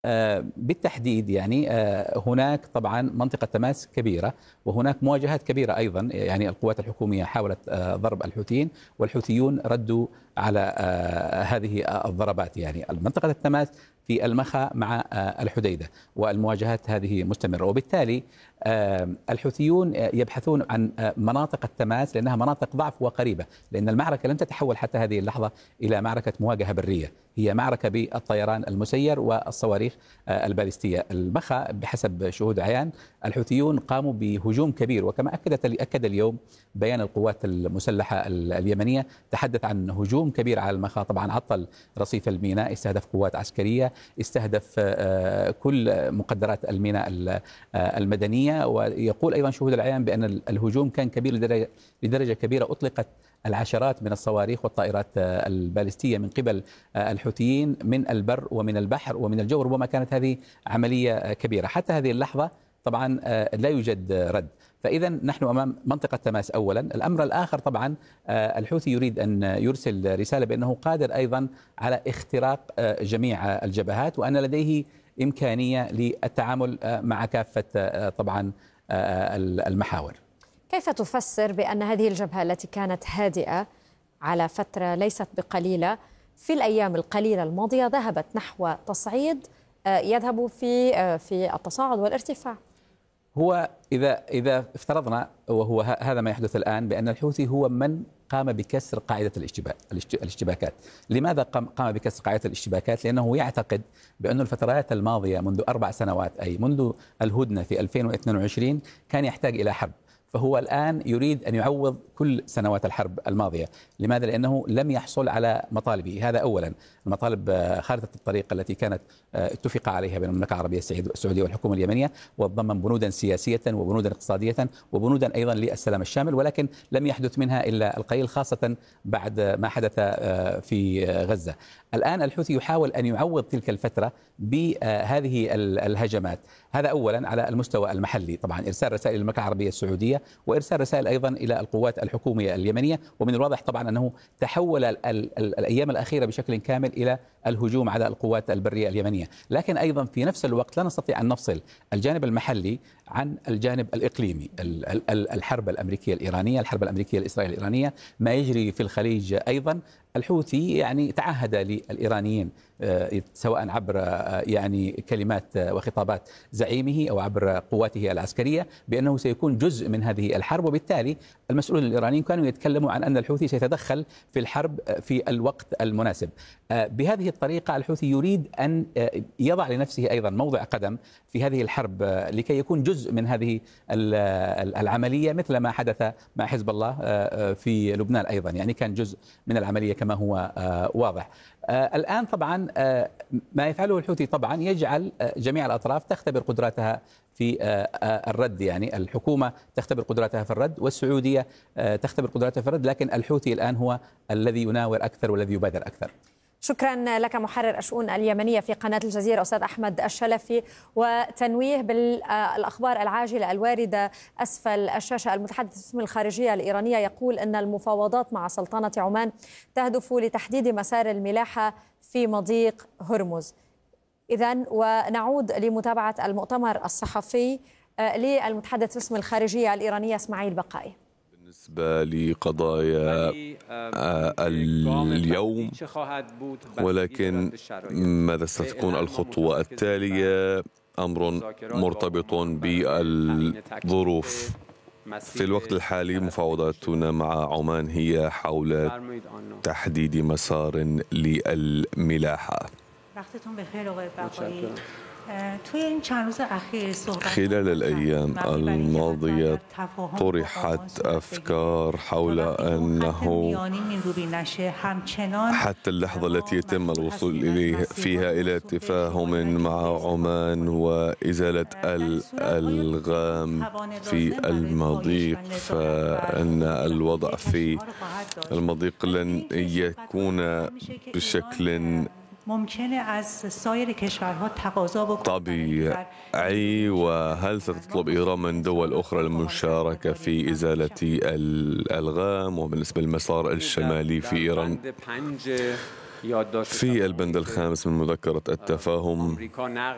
بالتحديد يعني هناك طبعا منطقة تماس كبيرة، وهناك مواجهات كبيرة أيضا. يعني القوات الحكومية حاولت ضرب الحوثيين، والحوثيون ردوا على هذه الضربات. يعني منطقة التماس في المخا مع الحديدة، والمواجهات هذه مستمرة، وبالتالي الحوثيون يبحثون عن مناطق التماس لأنها مناطق ضعف وقريبة، لأن المعركة لم تتحول حتى هذه اللحظة إلى معركة مواجهة برية، هي معركة بالطيران المسير والصواريخ البالستية. المخا بحسب شهود عيان الحوثيون قاموا بهجوم كبير، وكما أكد اليوم بيان القوات المسلحة اليمنية، تحدث عن هجوم كبير على المخا. طبعا عطل رصيف الميناء، استهدف قوات عسكرية، استهدف كل مقدرات الميناء المدنية. ويقول أيضا شهود العيان بأن الهجوم كان كبير لدرجة كبيرة، أطلقت العشرات من الصواريخ والطائرات البالستية من قبل الحوثيين من البر ومن البحر ومن الجو. ربما كانت هذه عملية كبيرة. حتى هذه اللحظة طبعا لا يوجد رد. فإذا نحن أمام منطقة تماس أولا. الأمر الآخر طبعا الحوثي يريد أن يرسل رسالة بأنه قادر أيضا على اختراق جميع الجبهات، وأن لديه إمكانية للتعامل مع كافة طبعا المحاور. كيف تفسر بأن هذه الجبهة التي كانت هادئة على فترة ليست بقليلة في الأيام القليلة الماضية ذهبت نحو تصعيد يذهب في التصاعد والارتفاع؟ هو إذا افترضنا، وهو هذا ما يحدث الآن، بأن الحوثي هو من قام بكسر قاعدة الاشتباكات. لماذا قام بكسر قاعدة الاشتباكات؟ لأنه يعتقد بأن الفترات الماضية منذ 4 سنوات، أي منذ الهدنة في 2022، كان يحتاج إلى حرب. فهو الآن يريد أن يعوض كل سنوات الحرب الماضية. لماذا؟ لأنه لم يحصل على مطالبه. هذا أولا. المطالب خارطة الطريق التي كانت اتفق عليها بين المملكة العربية السعودية والحكومة اليمنية، وتضمن بنودا سياسية وبنودا اقتصادية وبنودا أيضا للسلام الشامل، ولكن لم يحدث منها إلا القليل، خاصة بعد ما حدث في غزة. الآن الحوثي يحاول أن يعوض تلك الفترة بهذه الهجمات. هذا أولا على المستوى المحلي، طبعا إرسال رسائل للمملكة العربية السعودية، وإرسال رسائل أيضا إلى القوات الحكومية اليمنية. ومن الواضح طبعا أنه تحول الأيام الأخيرة بشكل كامل إلى الهجوم على القوات البرية اليمنية. لكن أيضا في نفس الوقت لا نستطيع أن نفصل الجانب المحلي عن الجانب الإقليمي. الحرب الأمريكية الإيرانية، الحرب الأمريكية الإسرائيلية الإيرانية، ما يجري في الخليج أيضا. الحوثي يعني تعهد للإيرانيين سواء عبر يعني كلمات وخطابات زعيمه أو عبر قواته العسكرية بأنه سيكون جزء من هذه الحرب، وبالتالي المسؤولون الإيرانيين كانوا يتكلموا عن أن الحوثي سيتدخل في الحرب في الوقت المناسب. بهذه الطريقة الحوثي يريد أن يضع لنفسه أيضا موضع قدم في هذه الحرب لكي يكون جزء من هذه العملية، مثل ما حدث مع حزب الله في لبنان أيضا. يعني كان جزء من العملية كما هو واضح. الآن طبعا ما يفعله الحوثي طبعا يجعل جميع الأطراف تختبر قدراتها في الرد. يعني الحكومة تختبر قدراتها في الرد، والسعودية تختبر قدراتها في الرد، لكن الحوثي الآن هو الذي يناور أكثر والذي يبادر أكثر. شكرا لك محرر الشؤون اليمنية في قناة الجزيرة أستاذ أحمد الشلفي. وتنويه بالأخبار العاجلة الواردة أسفل الشاشة، المتحدث باسم الخارجية الإيرانية يقول أن المفاوضات مع سلطنة عمان تهدف لتحديد مسار الملاحة في مضيق هرمز. إذن ونعود لمتابعة المؤتمر الصحفي للمتحدث باسم الخارجية الإيرانية إسماعيل بقائي. بالنسبة لقضايا اليوم، ولكن ماذا ستكون الخطوة التالية أمر مرتبط بالظروف. في الوقت الحالي مفاوضاتنا مع عمان هي حول تحديد مسار للملاحة. خلال الأيام الماضية طرحت أفكار حول أنه حتى اللحظة التي يتم الوصول فيها إلى تفاهم مع عمان وإزالة الألغام في المضيق، فإن الوضع في المضيق لن يكون بشكل طبيعي. وهل ستطلب إيران من دول أخرى المشاركة في إزالة الألغام؟ وبالنسبة للمسار الشمالي في إيران، في البند الخامس من مذكرة التفاهم